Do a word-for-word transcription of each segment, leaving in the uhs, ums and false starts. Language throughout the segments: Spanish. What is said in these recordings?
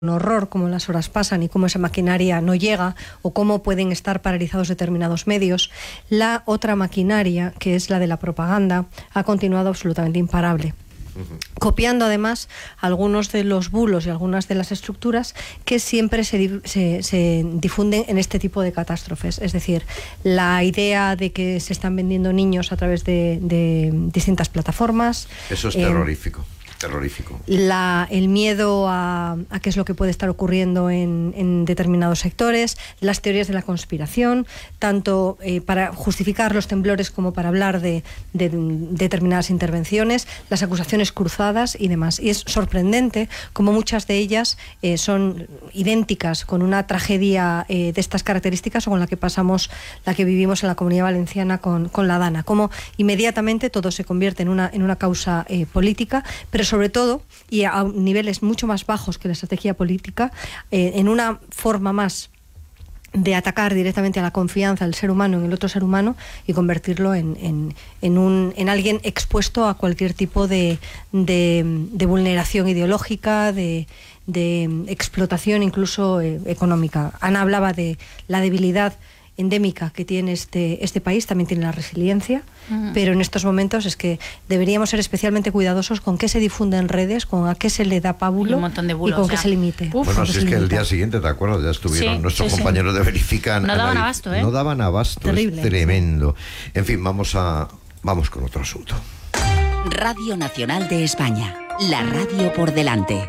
un horror cómo las horas pasan y cómo esa maquinaria no llega o cómo pueden estar paralizados determinados medios, la otra maquinaria, que es la de la propaganda, ha continuado absolutamente imparable. Uh-huh. Copiando además algunos de los bulos y algunas de las estructuras que siempre se, se, se difunden en este tipo de catástrofes. Es decir, la idea de que se están vendiendo niños a través de, de distintas plataformas. Eso es terrorífico. Eh, Terrorífico. La, el miedo a, a qué es lo que puede estar ocurriendo en, en determinados sectores, las teorías de la conspiración, tanto eh, para justificar los temblores como para hablar de, de, de determinadas intervenciones, las acusaciones cruzadas y demás. Y es sorprendente como muchas de ellas eh, son idénticas con una tragedia eh, de estas características o con la que pasamos, la que vivimos en la Comunidad Valenciana con, con la Dana. Como inmediatamente todo se convierte en una, en una causa eh, política, pero sobre todo, y a niveles mucho más bajos que la estrategia política, eh, en una forma más de atacar directamente a la confianza del ser humano en el otro ser humano y convertirlo en, en, en, un, en alguien expuesto a cualquier tipo de, de, de vulneración ideológica, de, de explotación incluso eh, económica. Ana hablaba de la debilidad endémica que tiene este, este país, también tiene la resiliencia, uh-huh. pero en estos momentos es que deberíamos ser especialmente cuidadosos con qué se difunde en redes, con a qué se le da pábulo un montón de bulos, y con ya. qué se limite. Uf, bueno, si es que el día siguiente, ¿te acuerdas? Ya estuvieron sí, nuestros sí, compañeros sí. de Verifican. No daban abasto, ¿eh? No daban abasto, Terrible. Es tremendo. En fin, vamos a vamos con otro asunto. Radio Nacional de España, la radio por delante.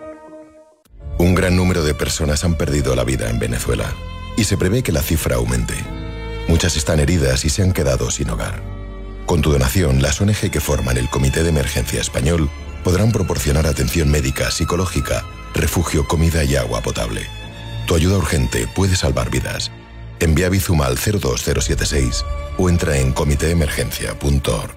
Un gran número de personas han perdido la vida en Venezuela. Y se prevé que la cifra aumente. Muchas están heridas y se han quedado sin hogar. Con tu donación, las O N G que forman el Comité de Emergencia Español podrán proporcionar atención médica, psicológica, refugio, comida y agua potable. Tu ayuda urgente puede salvar vidas. Envía Bizum al cero dos cero siete seis o entra en comité emergencia punto org.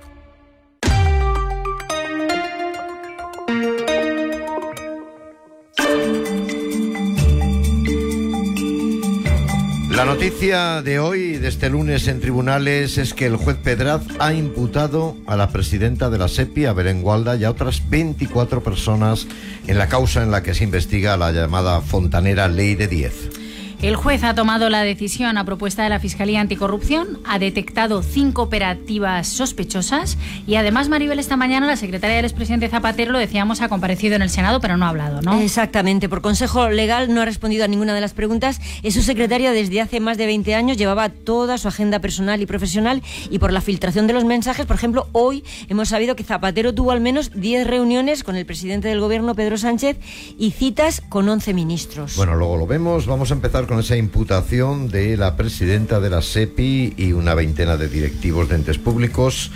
La noticia de hoy, de este lunes en tribunales, es que el juez Pedraz ha imputado a la presidenta de la SEPI, a Belén Gualda, y a otras veinticuatro personas en la causa en la que se investiga la llamada fontanera Ley de diez. El juez ha tomado la decisión a propuesta de la Fiscalía Anticorrupción, ha detectado cinco operativas sospechosas y además, Maribel, esta mañana la secretaria del expresidente Zapatero, lo decíamos, ha comparecido en el Senado, pero no ha hablado, ¿no? Exactamente, por consejo legal no ha respondido a ninguna de las preguntas. Es su secretaria desde hace más de veinte años, llevaba toda su agenda personal y profesional y por la filtración de los mensajes, por ejemplo, hoy hemos sabido que Zapatero tuvo al menos diez reuniones con el presidente del gobierno, Pedro Sánchez, y citas con once ministros. Bueno, luego lo vemos. Vamos a empezar con esa imputación de la presidenta de la SEPI y una veintena de directivos de entes públicos.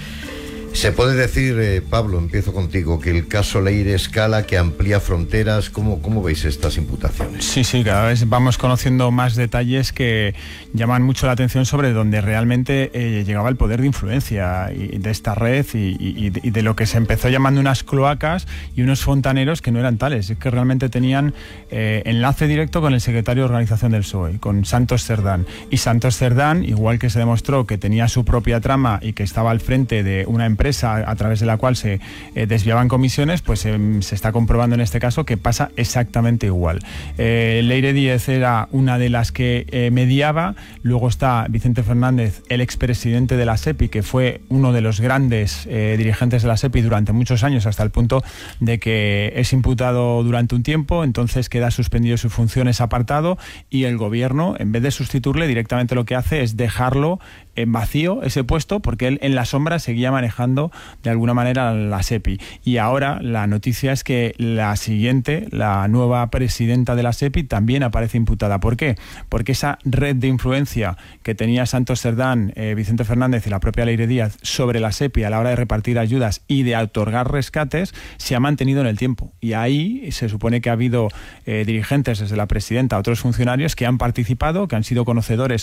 Se puede decir, eh, Pablo, empiezo contigo, que el caso Leire escala, que amplía fronteras. ¿Cómo, cómo veis estas imputaciones? Sí, sí, cada vez vamos conociendo más detalles que llaman mucho la atención sobre dónde realmente eh, llegaba el poder de influencia y, de esta red y, y, y de lo que se empezó llamando unas cloacas y unos fontaneros que no eran tales, es que realmente tenían eh, enlace directo con el secretario de organización del P S O E, con Santos Cerdán. Y Santos Cerdán, igual que se demostró que tenía su propia trama y que estaba al frente de una empresa a través de la cual se eh, desviaban comisiones, pues eh, se está comprobando en este caso que pasa exactamente igual. Eh, Leire diez era una de las que eh, mediaba, luego está Vicente Fernández, el expresidente de la SEPI, que fue uno de los grandes eh, dirigentes de la SEPI durante muchos años, hasta el punto de que es imputado durante un tiempo, entonces queda suspendido sus funciones, apartado, y el gobierno, en vez de sustituirle, directamente lo que hace es dejarlo en vacío, ese puesto, porque él en la sombra seguía manejando de alguna manera la SEPI. Y ahora la noticia es que la siguiente, la nueva presidenta de la SEPI, también aparece imputada. ¿Por qué? Porque esa red de influencia que tenía Santos Cerdán, eh, Vicente Fernández y la propia Leire Díaz sobre la SEPI a la hora de repartir ayudas y de otorgar rescates se ha mantenido en el tiempo. Y ahí se supone que ha habido eh, dirigentes desde la presidenta a otros funcionarios que han participado, que han sido conocedores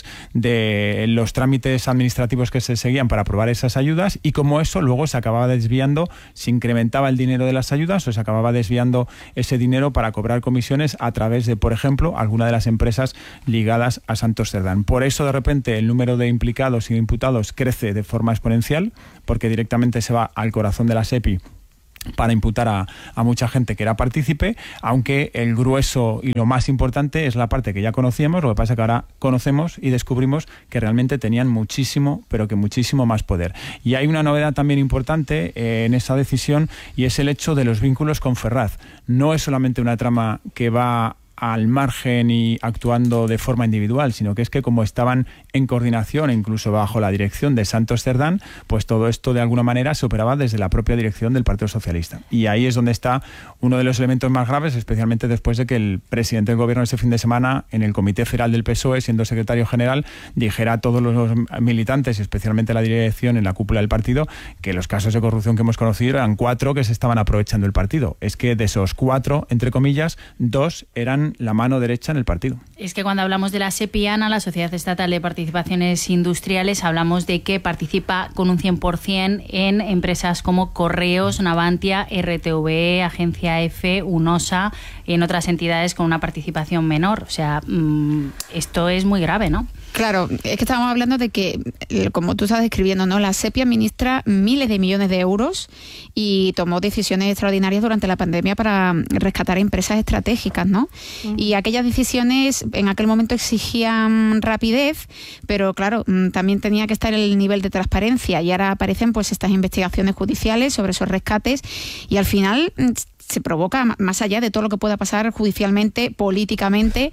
de los trámites administrativos que se seguían para aprobar esas ayudas, y como eso luego se acababa desviando, se incrementaba el dinero de las ayudas o se acababa desviando ese dinero para cobrar comisiones a través de, por ejemplo, alguna de las empresas ligadas a Santos Cerdán. Por eso de repente el número de implicados y de imputados crece de forma exponencial, porque directamente se va al corazón de la SEPI para imputar a, a mucha gente que era partícipe, aunque el grueso y lo más importante es la parte que ya conocíamos. Lo que pasa es que ahora conocemos y descubrimos que realmente tenían muchísimo, pero que muchísimo más poder. Y hay una novedad también importante eh, en esa decisión, y es el hecho de los vínculos con Ferraz. No es solamente una trama que va al margen y actuando de forma individual, sino que es que como estaban en coordinación, incluso bajo la dirección de Santos Cerdán, pues todo esto de alguna manera se operaba desde la propia dirección del Partido Socialista. Y ahí es donde está uno de los elementos más graves, especialmente después de que el presidente del gobierno ese fin de semana, en el Comité Federal del P S O E, siendo secretario general, dijera a todos los militantes, y especialmente a la dirección en la cúpula del partido, que los casos de corrupción que hemos conocido eran cuatro que se estaban aprovechando el partido. Es que de esos cuatro, entre comillas, dos eran la mano derecha en el partido. Es que cuando hablamos de la SEPI, Ana, la Sociedad Estatal de Participaciones Industriales, hablamos de que participa con un cien por ciento en empresas como Correos, Navantia, R T V E, Agencia F, UNOSA, en otras entidades con una participación menor. O sea, mmm, esto es muy grave, ¿no? Claro, es que estábamos hablando de que, como tú estás describiendo, ¿no? La SEPI administra miles de millones de euros y tomó decisiones extraordinarias durante la pandemia para rescatar empresas estratégicas, ¿no? Uh-huh. Y aquellas decisiones en aquel momento exigían rapidez, pero claro, también tenía que estar el nivel de transparencia, y ahora aparecen pues estas investigaciones judiciales sobre esos rescates, y al final se provoca, más allá de todo lo que pueda pasar judicialmente, políticamente,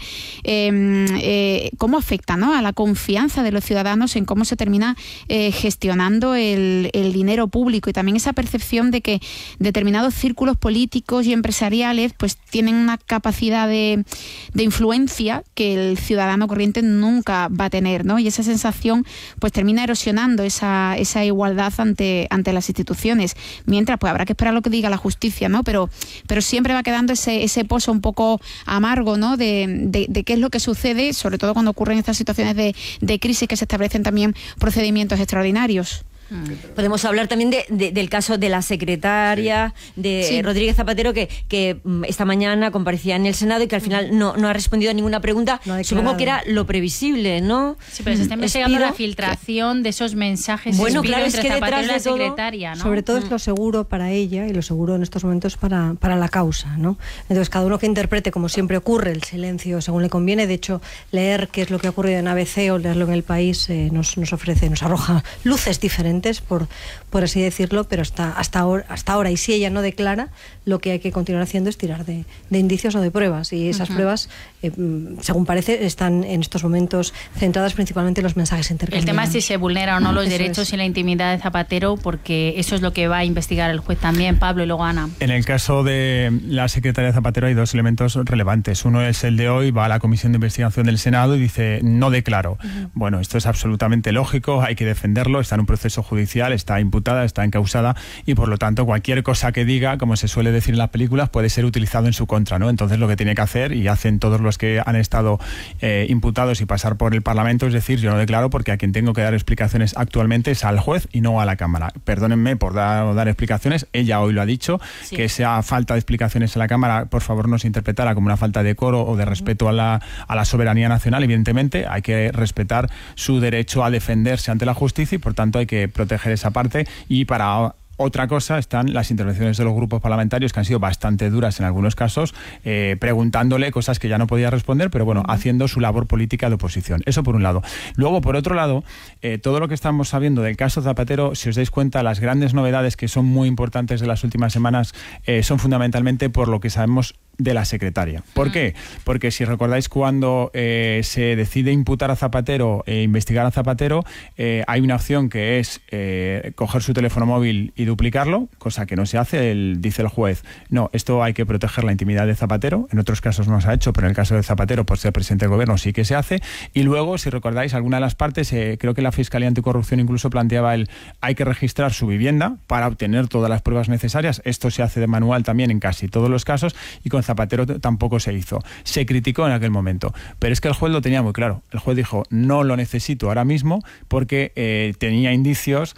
eh, eh, cómo afecta, ¿no?, a la confianza de los ciudadanos en cómo se termina eh, gestionando el, el dinero público, y también esa percepción de que determinados círculos políticos y empresariales pues tienen una capacidad de, de influencia que el ciudadano corriente nunca va a tener, ¿no? Y esa sensación pues termina erosionando esa, esa igualdad ante, ante las instituciones. Mientras pues habrá que esperar lo que diga la justicia, ¿no? Pero pero siempre va quedando ese, ese pozo un poco amargo, ¿no?, de, de, de qué es lo que sucede, sobre todo cuando ocurren estas situaciones de, de crisis, que se establecen también procedimientos extraordinarios. Podemos hablar también de, de, del caso de la secretaria de sí. Rodríguez Zapatero, que, que esta mañana comparecía en el Senado y que al final no, no ha respondido a ninguna pregunta. No Supongo que era lo previsible, ¿no? Sí, pero se está investigando la filtración de esos mensajes. Bueno, claro, es entre que Zapatero detrás y la de todo, secretaria, ¿no? Sobre todo es lo seguro para ella y lo seguro en estos momentos para, para la causa, ¿no? Entonces, cada uno que interprete, como siempre ocurre, el silencio según le conviene. De hecho, leer qué es lo que ha ocurrido en A B C o leerlo en El País eh, nos, nos ofrece, nos arroja luces diferentes, por por así decirlo, pero hasta, hasta, ahora, hasta ahora, y si ella no declara, lo que hay que continuar haciendo es tirar de, de indicios o de pruebas, y esas uh-huh. pruebas, eh, según parece, están en estos momentos centradas principalmente en los mensajes intercambiados. El tema es si se vulnera o no los eso derechos es. y la intimidad de Zapatero, porque eso es lo que va a investigar el juez también, Pablo, y luego Ana. En el caso de la secretaria Zapatero hay dos elementos relevantes. Uno es el de hoy, va a la Comisión de Investigación del Senado y dice, no declaro. Uh-huh. Bueno, esto es absolutamente lógico, hay que defenderlo, está en un proceso judicial, está imputada, está encausada, y por lo tanto cualquier cosa que diga, como se suele decir en las películas, puede ser utilizado en su contra, ¿no? Entonces lo que tiene que hacer, y hacen todos los que han estado eh, imputados y pasar por el Parlamento, es decir, yo no declaro, porque a quien tengo que dar explicaciones actualmente es al juez y no a la Cámara. Perdónenme por dar, dar explicaciones, ella hoy lo ha dicho, sí. que esa falta de explicaciones a la Cámara, por favor, no se interpretara como una falta de decoro o de respeto a la, a la soberanía nacional. Evidentemente hay que respetar su derecho a defenderse ante la justicia, y por tanto hay que proteger esa parte. Y para otra cosa están las intervenciones de los grupos parlamentarios, que han sido bastante duras en algunos casos, eh, preguntándole cosas que ya no podía responder, pero bueno, haciendo su labor política de oposición. Eso por un lado. Luego, por otro lado, eh, todo lo que estamos sabiendo del caso Zapatero, si os dais cuenta, las grandes novedades que son muy importantes de las últimas semanas eh, son fundamentalmente por lo que sabemos de la secretaria. ¿Por qué? Porque si recordáis, cuando eh, se decide imputar a Zapatero e investigar a Zapatero, eh, hay una opción que es eh, coger su teléfono móvil y duplicarlo, cosa que no se hace. El, dice el juez, no, esto hay que proteger la intimidad de Zapatero. En otros casos no se ha hecho, pero en el caso de Zapatero, por ser presidente del gobierno, sí que se hace. Y luego, si recordáis, alguna de las partes, eh, creo que la Fiscalía Anticorrupción incluso planteaba el hay que registrar su vivienda para obtener todas las pruebas necesarias. Esto se hace de manual también en casi todos los casos, y con Zapatero tampoco se hizo. Se criticó en aquel momento, pero es que el juez lo tenía muy claro. El juez dijo, no lo necesito ahora mismo, porque eh, tenía indicios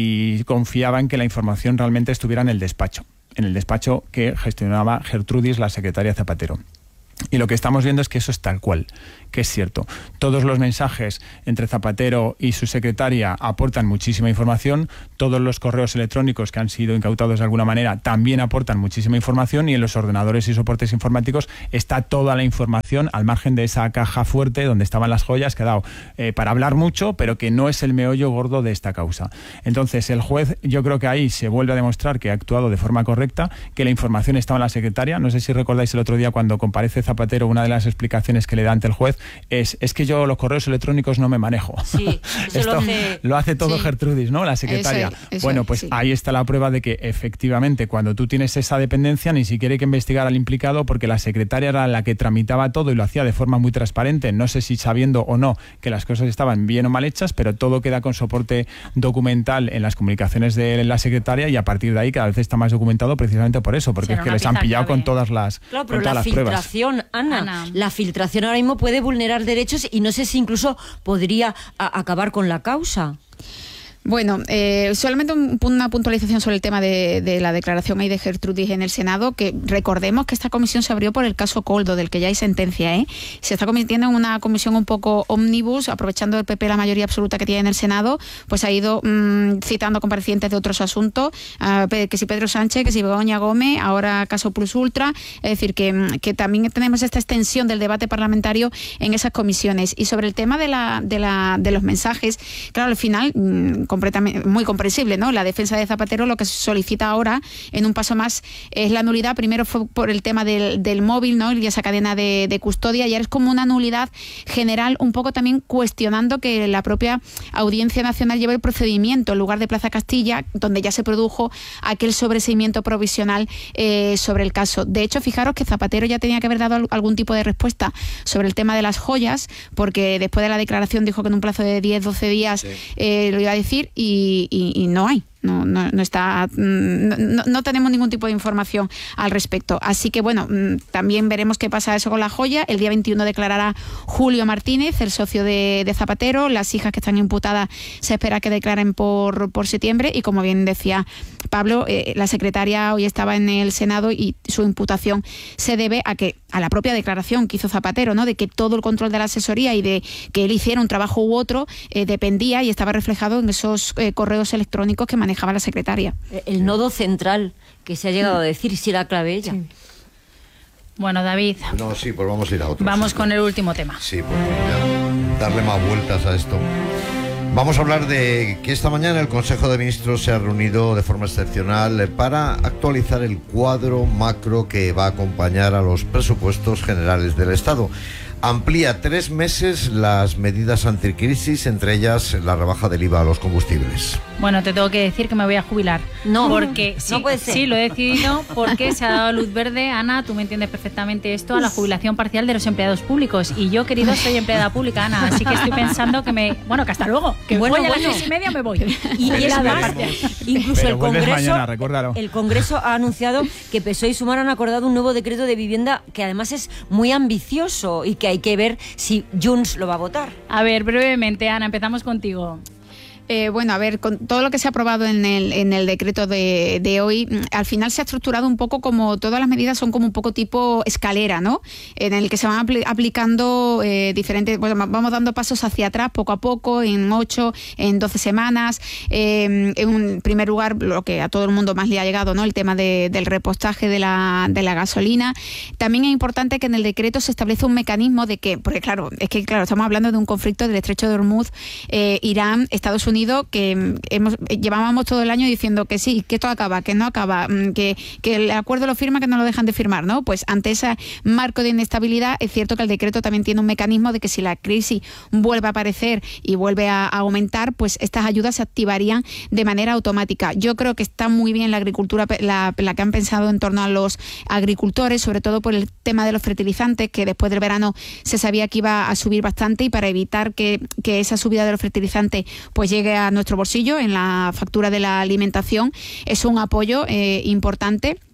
y confiaba en que la información realmente estuviera en el despacho, en el despacho que gestionaba Gertrudis, la secretaria Zapatero. Y lo que estamos viendo es que eso es tal cual, que es cierto. Todos los mensajes entre Zapatero y su secretaria aportan muchísima información, todos los correos electrónicos que han sido incautados de alguna manera también aportan muchísima información, y en los ordenadores y soportes informáticos está toda la información al margen de esa caja fuerte donde estaban las joyas, que ha dado eh, para hablar mucho, pero que no es el meollo gordo de esta causa. Entonces el juez, yo creo que ahí se vuelve a demostrar que ha actuado de forma correcta, que la información estaba en la secretaria. No sé si recordáis el otro día cuando comparece Zapatero, una de las explicaciones que le da ante el juez es, es que yo los correos electrónicos no me manejo. Sí, eso Esto lo hace, lo hace todo sí. Gertrudis, ¿no? La secretaria. Eso, eso, bueno, pues sí. ahí está la prueba de que efectivamente cuando tú tienes esa dependencia ni siquiera hay que investigar al implicado, porque la secretaria era la que tramitaba todo y lo hacía de forma muy transparente. No sé si sabiendo o no que las cosas estaban bien o mal hechas, pero todo queda con soporte documental en las comunicaciones de la secretaria, y a partir de ahí cada vez está más documentado precisamente por eso, porque Será es que una les han pieza pillado clave. con todas las, Claro, con pero todas la las pruebas. filtración, Ana, Ana. la filtración ahora mismo puede vulnerar derechos y no sé si incluso podría a- acabar con la causa. Bueno, eh, solamente un- una puntualización sobre el tema de, de la declaración ahí de Gertrudis en el Senado, que recordemos que esta comisión se abrió por el caso Coldo, del que ya hay sentencia, ¿eh? Se está convirtiendo en una comisión un poco ómnibus, aprovechando el P P la mayoría absoluta que tiene en el Senado, pues ha ido mmm, citando comparecientes de otros asuntos, uh, que si Pedro Sánchez, que si Begoña Gómez, ahora caso Plus Ultra, es decir, que, que también tenemos esta extensión del debate parlamentario en esas comisiones. Y sobre el tema de, la, de, la, de los mensajes, claro, al final... Mmm, completamente muy comprensible, ¿no? La defensa de Zapatero lo que solicita ahora, en un paso más, es la nulidad. Primero fue por el tema del, del móvil, ¿no? Y esa cadena de, de custodia, y ahora es como una nulidad general, un poco también cuestionando que la propia Audiencia Nacional lleve el procedimiento en lugar de Plaza Castilla, donde ya se produjo aquel sobreseimiento provisional eh, sobre el caso. De hecho, fijaros que Zapatero ya tenía que haber dado algún tipo de respuesta sobre el tema de las joyas, porque después de la declaración dijo que en un plazo de diez doce días sí. eh, lo iba a decir, y, y, y no hay. No, no, no está, no, no tenemos ningún tipo de información al respecto. Así que bueno, también veremos qué pasa eso con la joya. El día veintiuno declarará Julio Martínez, el socio de, de Zapatero. Las hijas que están imputadas se espera que declaren por, por septiembre, y como bien decía Pablo, eh, la secretaria hoy estaba en el Senado y su imputación se debe a que a la propia declaración que hizo Zapatero, ¿no? De que todo el control de la asesoría y de que él hiciera un trabajo u otro eh, dependía y estaba reflejado en esos eh, correos electrónicos que manejaba la secretaria. El nodo central que se ha llegado a decir, si la clave ella. Sí. Bueno, David. No, sí, pues vamos a ir a otro. Vamos sí, con el último tema. Sí, pues ya, darle más vueltas a esto. Vamos a hablar de que esta mañana el Consejo de Ministros se ha reunido de forma excepcional para actualizar el cuadro macro que va a acompañar a los presupuestos generales del Estado. Amplía tres meses las medidas anticrisis, entre ellas la rebaja del I V A a los combustibles. Bueno, te tengo que decir que me voy a jubilar. No, porque sí, no puede ser. Sí, lo he decidido porque se ha dado luz verde, Ana, tú me entiendes perfectamente esto, a la jubilación parcial de los empleados públicos. Y yo, querido, soy empleada pública, Ana, así que estoy pensando que me... Bueno, que hasta luego, que bueno, voy a bueno. las seis y media me voy. Y, y es más, incluso Pero el Congreso, mañana, recuérdalo. el Congreso ha anunciado que P S O E y Sumar han acordado un nuevo decreto de vivienda que además es muy ambicioso y que hay que ver si Junts lo va a votar. A ver, brevemente, Ana, empezamos contigo. Eh, bueno, a ver, con todo lo que se ha aprobado en el, en el decreto de, de hoy, al final se ha estructurado un poco como todas las medidas son como un poco tipo escalera, ¿no? En el que se van apl- aplicando eh, diferentes, bueno, vamos dando pasos hacia atrás poco a poco, en ocho, en doce semanas. Eh, en un primer lugar, lo que a todo el mundo más le ha llegado, ¿no? El tema de, del repostaje de la, de la gasolina. También es importante que en el decreto se establezca un mecanismo de que, porque claro, es que claro, estamos hablando de un conflicto del Estrecho de Hormuz, eh, Irán, Estados Unidos, que hemos llevábamos todo el año diciendo que sí, que esto acaba, que no acaba, que, que el acuerdo lo firma, que no lo dejan de firmar, ¿no? Pues ante ese marco de inestabilidad es cierto que el decreto también tiene un mecanismo de que si la crisis vuelve a aparecer y vuelve a, a aumentar, pues estas ayudas se activarían de manera automática. Yo creo que está muy bien la agricultura, la, la que han pensado en torno a los agricultores, sobre todo por el tema de los fertilizantes, que después del verano se sabía que iba a subir bastante, y para evitar que, que esa subida de los fertilizantes pues llegue a nuestro bolsillo en la factura de la alimentación, es un apoyo eh, importante.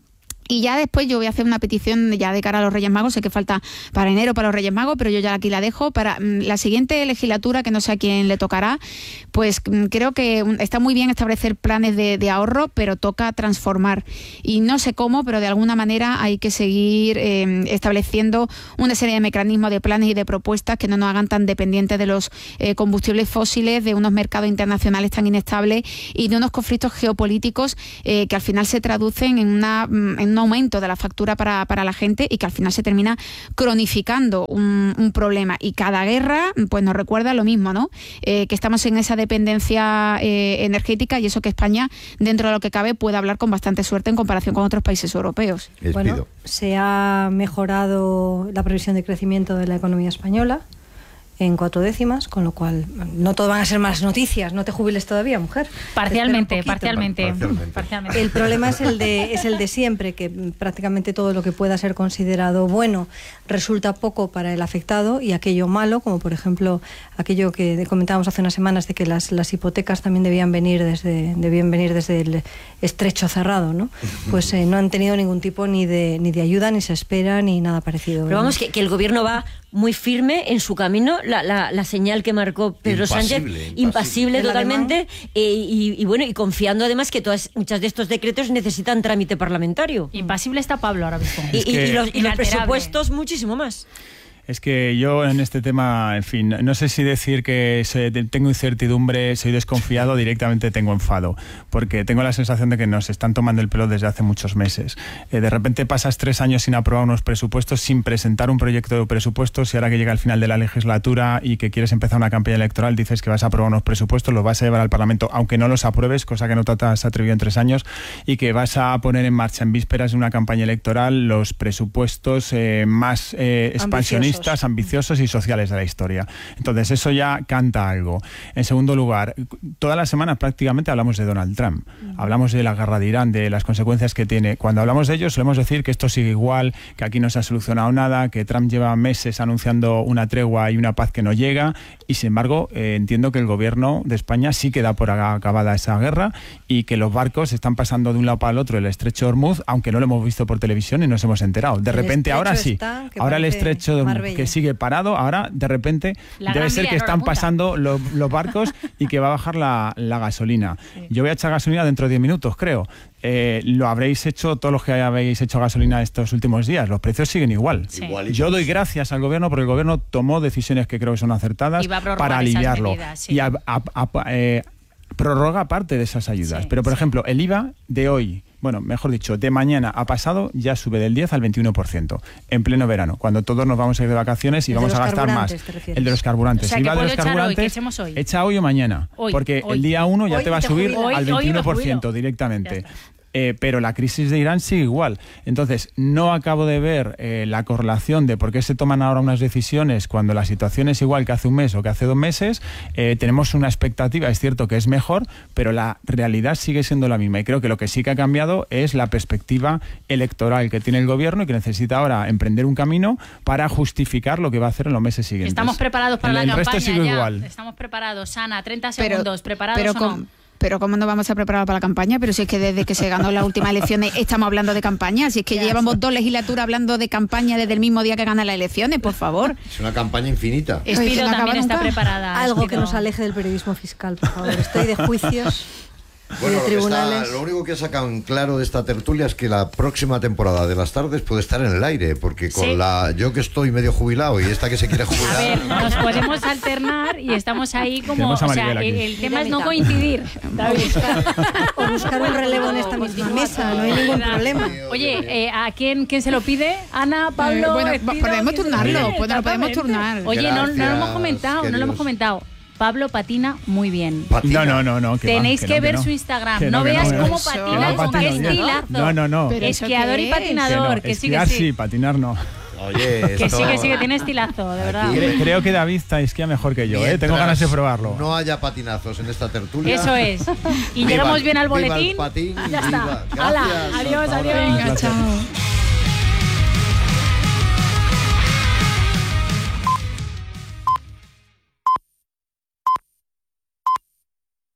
Y ya después yo voy a hacer una petición ya de cara a los Reyes Magos, sé que falta para enero para los Reyes Magos, pero yo ya aquí la dejo, para mm, la siguiente legislatura, que no sé a quién le tocará, pues mm, creo que está muy bien establecer planes de, de ahorro, pero toca transformar. Y no sé cómo, pero de alguna manera hay que seguir eh, estableciendo una serie de mecanismos, de planes y de propuestas que no nos hagan tan dependientes de los eh, combustibles fósiles, de unos mercados internacionales tan inestables y de unos conflictos geopolíticos eh, que al final se traducen en una, en una aumento de la factura para, para la gente y que al final se termina cronificando un, un problema. Y cada guerra pues nos recuerda lo mismo, ¿no? Eh, que estamos en esa dependencia eh, energética y eso que España, dentro de lo que cabe, puede hablar con bastante suerte en comparación con otros países europeos. Bueno, se ha mejorado la previsión de crecimiento de la economía española en cuatro décimas, con lo cual no todo van a ser malas noticias. No te jubiles todavía, mujer. Parcialmente, parcialmente, parcialmente. parcialmente. El problema es el de es el de siempre, que prácticamente todo lo que pueda ser considerado bueno resulta poco para el afectado y aquello malo, como por ejemplo aquello que comentábamos hace unas semanas de que las, las hipotecas también debían venir desde debían venir desde el estrecho cerrado, ¿no? Pues eh, no han tenido ningún tipo ni de ni de ayuda, ni se espera, ni nada parecido. Pero vamos, que, que el gobierno va muy firme en su camino, la, la, la señal que marcó Pedro impasible, Sánchez, impasible, impasible totalmente, eh, y, y bueno, y confiando además que todas, muchas de estos decretos necesitan trámite parlamentario. Impasible está Pablo ahora mismo. Y, y, y los, y los presupuestos muchísimo más. Es que yo en este tema, en fin, no sé si decir que soy, tengo incertidumbre, soy desconfiado, directamente tengo enfado, porque tengo la sensación de que nos están tomando el pelo desde hace muchos meses. Eh, de repente pasas tres años sin aprobar unos presupuestos, sin presentar un proyecto de presupuestos, y ahora que llega el final de la legislatura y que quieres empezar una campaña electoral, dices que vas a aprobar unos presupuestos, los vas a llevar al Parlamento, aunque no los apruebes, cosa que no te has atrevido en tres años, y que vas a poner en marcha en vísperas de una campaña electoral los presupuestos eh, más eh, expansionistas, ambiciosos y sociales de la historia. Entonces eso ya canta algo. En segundo lugar, todas las semanas prácticamente hablamos de Donald Trump. Uh-huh. Hablamos de la guerra de Irán, de las consecuencias que tiene. Cuando hablamos de ello solemos decir que esto sigue igual, que aquí no se ha solucionado nada, que Trump lleva meses anunciando una tregua y una paz que no llega, y sin embargo eh, entiendo que el gobierno de España sí que da por acabada esa guerra y que los barcos están pasando de un lado para el otro el estrecho de Hormuz, aunque no lo hemos visto por televisión y nos hemos enterado. De el repente ahora sí, ahora el estrecho de Hormuz, que sigue parado, ahora de repente la debe ser que están pasando los, los barcos y que va a bajar la, la gasolina. Sí. Yo voy a echar gasolina dentro de diez minutos, creo. Eh, lo habréis hecho todos los que habéis hecho gasolina estos últimos días. Los precios siguen igual. Sí. Yo doy gracias al gobierno porque el gobierno tomó decisiones que creo que son acertadas para aliviarlo. Medidas, sí. Y a, a, a, eh, prorroga parte de esas ayudas. Sí, Pero, por sí. ejemplo, el I V A de hoy, bueno, mejor dicho, de mañana a pasado ya sube del diez al veintiuno por ciento en pleno verano, cuando todos nos vamos a ir de vacaciones y vamos a gastar más. El de los carburantes. O sea, I V A que de los carburantes, hoy, echemos hoy. Echa hoy o mañana, hoy, porque hoy. el día uno ya hoy te va a subir hoy, al veintiuno por ciento directamente. Eh, pero la crisis de Irán sigue igual. Entonces, no acabo de ver eh, la correlación de por qué se toman ahora unas decisiones cuando la situación es igual que hace un mes o que hace dos meses. Eh, tenemos una expectativa, es cierto que es mejor, pero la realidad sigue siendo la misma. Y creo que lo que sí que ha cambiado es la perspectiva electoral que tiene el gobierno y que necesita ahora emprender un camino para justificar lo que va a hacer en los meses siguientes. Estamos preparados para el, la el campaña. Resto sigue ya. igual. Estamos preparados. Ana, treinta segundos. Pero, ¿Preparados pero o con... no? Pero ¿cómo nos vamos a preparar para la campaña? Pero si es que desde que se ganó las últimas elecciones estamos hablando de campaña. Si es que ya llevamos dos legislaturas hablando de campaña desde el mismo día que ganan las elecciones, por favor. Es una campaña infinita. Espido no también está preparada. Algo Espido. Que nos aleje del periodismo fiscal, por favor. Estoy de juicios. Bueno, de tribunales. Lo, está, lo único que he sacado en claro de esta tertulia es que la próxima temporada de las tardes puede estar en el aire, porque con ¿Sí? la yo que estoy medio jubilado y esta que se quiere jubilar... A ver, nos podemos alternar y estamos ahí como... O sea, el, el tema es no coincidir. O buscar, o buscar un relevo en esta misma mesa, no hay ningún problema. Oye, eh, ¿a quién, quién se lo pide? Ana, Pablo... Eh, bueno, Espido, podemos turnarlo, podemos, podemos turnar. Oye, no, no lo hemos comentado, queridos. no lo hemos comentado. Pablo patina muy bien. Patina. No, no, no, no. Que Tenéis va, que, que no, ver que no. su Instagram. Que No, no, que veas no, cómo que patina, no, con qué patino bien. estilazo. No, no, no. Esquiador y es? patinador, Que, que, no, sí, que esquiar sí. sí, patinar no. Oye, Que esto... sí, que sí, que tiene estilazo, de verdad. Cre- creo que David está esquía mejor que yo, ¿eh? Tengo ganas de probarlo. No haya patinazos en esta tertulia. Eso es. Y Viva llegamos el- bien al viva el boletín. patín, Ya viva. está. Hala, Gracias, adiós, hasta ahora. adiós. Venga, chao.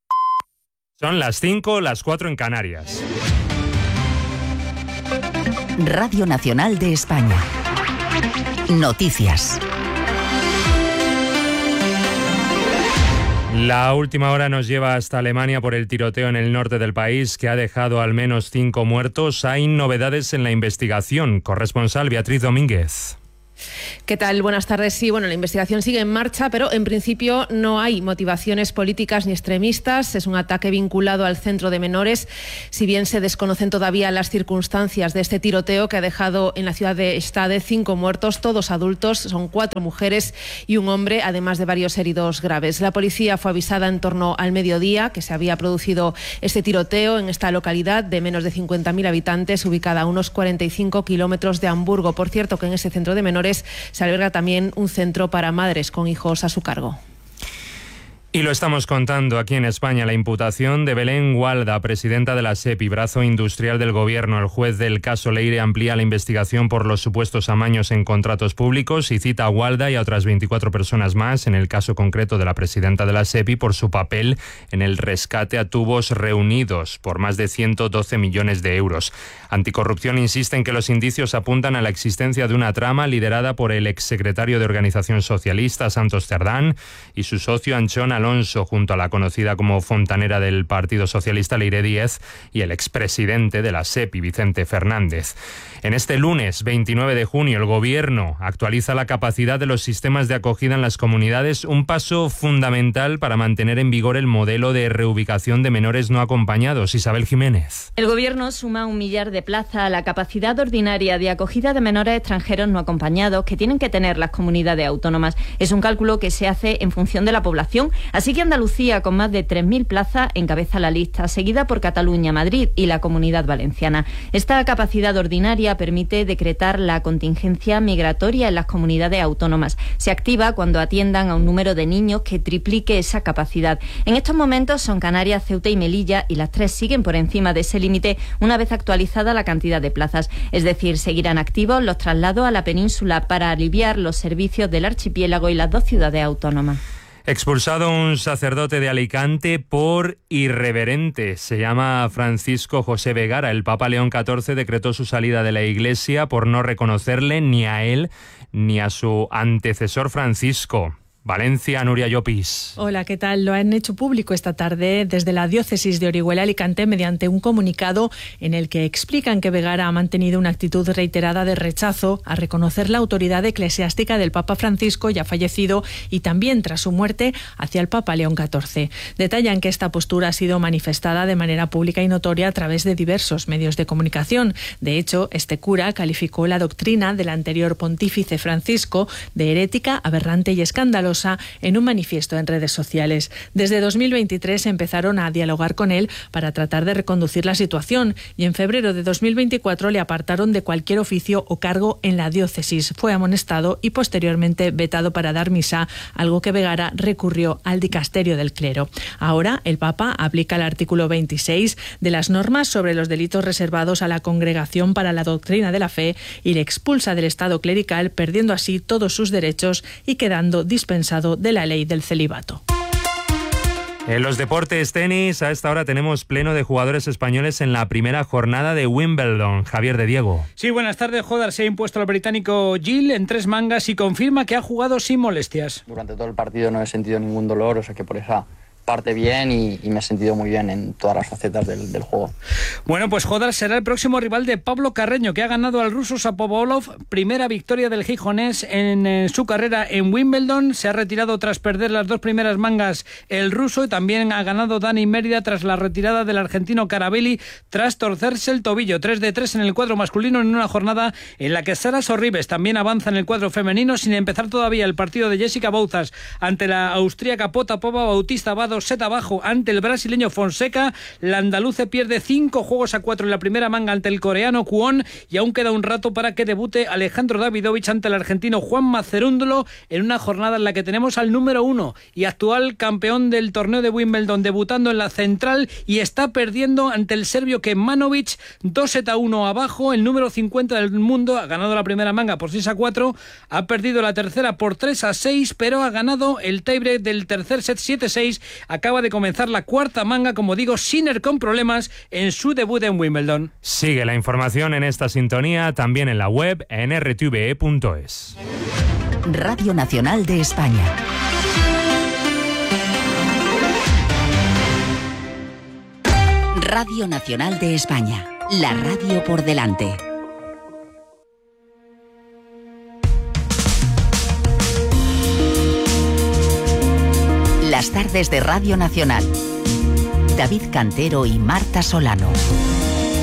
Son las cinco, las cuatro en Canarias. Radio Nacional de España. Noticias. La última hora nos lleva hasta Alemania por el tiroteo en el norte del país que ha dejado al menos cinco muertos. Hay novedades en la investigación. Corresponsal Beatriz Domínguez. ¿Qué tal? Buenas tardes. Sí, bueno, la investigación sigue en marcha, pero en principio no hay motivaciones políticas ni extremistas. Es un ataque vinculado al centro de menores. Si bien se desconocen todavía las circunstancias de este tiroteo que ha dejado en la ciudad de Stade cinco muertos, todos adultos, son cuatro mujeres y un hombre, además de varios heridos graves. La policía fue avisada en torno al mediodía que se había producido este tiroteo en esta localidad de menos de cincuenta mil habitantes, ubicada a unos cuarenta y cinco kilómetros de Hamburgo. Por cierto, que en ese centro de menores se alberga también un centro para madres con hijos a su cargo. Y lo estamos contando aquí en España, la imputación de Belén Gualda, presidenta de la SEPI, brazo industrial del Gobierno. El juez del caso Leire amplía la investigación por los supuestos amaños en contratos públicos y cita a Gualda y a otras veinticuatro personas más, en el caso concreto de la presidenta de la SEPI, por su papel en el rescate a tubos reunidos por más de ciento doce millones de euros. Anticorrupción insiste en que los indicios apuntan a la existencia de una trama liderada por el exsecretario de Organización Socialista, Santos Cerdán, y su socio Anchón Alonso, Alonso, junto a la conocida como fontanera del Partido Socialista, Leire Díez, y el expresidente de la SEPI, Vicente Fernández. En este lunes veintinueve de junio, el Gobierno actualiza la capacidad de los sistemas de acogida en las comunidades, un paso fundamental para mantener en vigor el modelo de reubicación de menores no acompañados. Isabel Jiménez. El Gobierno suma un millar de plazas a la capacidad ordinaria de acogida de menores extranjeros no acompañados que tienen que tener las comunidades autónomas. Es un cálculo que se hace en función de la población. Así que Andalucía, con más de tres mil plazas, encabeza la lista, seguida por Cataluña, Madrid y la Comunidad Valenciana. Esta capacidad ordinaria permite decretar la contingencia migratoria en las comunidades autónomas. Se activa cuando atiendan a un número de niños que triplique esa capacidad. En estos momentos son Canarias, Ceuta y Melilla, y las tres siguen por encima de ese límite una vez actualizada la cantidad de plazas. Es decir, seguirán activos los traslados a la península para aliviar los servicios del archipiélago y las dos ciudades autónomas. Expulsado un sacerdote de Alicante por irreverente. Se llama Francisco José Vegara. El Papa León catorce decretó su salida de la Iglesia por no reconocerle ni a él ni a su antecesor Francisco. Valencia, Nuria Llopis. Hola, ¿qué tal? Lo han hecho público esta tarde desde la diócesis de Orihuela Alicante mediante un comunicado en el que explican que Vegara ha mantenido una actitud reiterada de rechazo a reconocer la autoridad eclesiástica del Papa Francisco, ya fallecido, y también tras su muerte hacia el Papa León catorce. Detallan que esta postura ha sido manifestada de manera pública y notoria a través de diversos medios de comunicación. De hecho, este cura calificó la doctrina del anterior pontífice Francisco de herética, aberrante y escandalosa en un manifiesto en redes sociales. Desde dos mil veintitrés empezaron a dialogar con él para tratar de reconducir la situación y en febrero de dos mil veinticuatro le apartaron de cualquier oficio o cargo en la diócesis. Fue amonestado y posteriormente vetado para dar misa, algo que Vegara recurrió al dicasterio del clero. Ahora el Papa aplica el artículo veintiséis de las normas sobre los delitos reservados a la Congregación para la Doctrina de la Fe y le expulsa del estado clerical, perdiendo así todos sus derechos y quedando dispensado de la ley del celibato. En los deportes tenis, a esta hora tenemos pleno de jugadores españoles en la primera jornada de Wimbledon. Javier de Diego. Sí, buenas tardes. Hodar se ha impuesto al británico Gill en tres mangas y confirma que ha jugado sin molestias. Durante todo el partido no he sentido ningún dolor, o sea que por esa parte bien y, y me he sentido muy bien en todas las facetas del, del juego. Bueno, pues Hodar será el próximo rival de Pablo Carreño, que ha ganado al ruso Shapovalov, primera victoria del gijonés en, en su carrera en Wimbledon. Se ha retirado tras perder las dos primeras mangas el ruso y también ha ganado Dani Mérida tras la retirada del argentino Carabelli tras torcerse el tobillo. tres de tres en el cuadro masculino en una jornada en la que Sara Sorribes también avanza en el cuadro femenino sin empezar todavía el partido de Jessica Bouzas ante la austríaca Potapova. Bautista Abado set abajo ante el brasileño Fonseca. La andaluce pierde cinco juegos a cuatro en la primera manga ante el coreano Kwon y aún queda un rato para que debute Alejandro Davidovich ante el argentino Juan Macerúndolo en una jornada en la que tenemos al número uno y actual campeón del torneo de Wimbledon debutando en la central y está perdiendo ante el serbio Kemanovic dos sets a uno abajo. El número cincuenta del mundo ha ganado la primera manga por seis a cuatro, ha perdido la tercera por tres a seis, pero ha ganado el tiebreak del tercer set siete seis acaba de comenzar la cuarta manga, como digo, Sinner con problemas en su debut en Wimbledon. Sigue la información en esta sintonía, también en la web en r t v e punto es. Radio Nacional de España. Radio Nacional de España, la radio por delante. Las tardes de Radio Nacional. David Cantero y Marta Solano.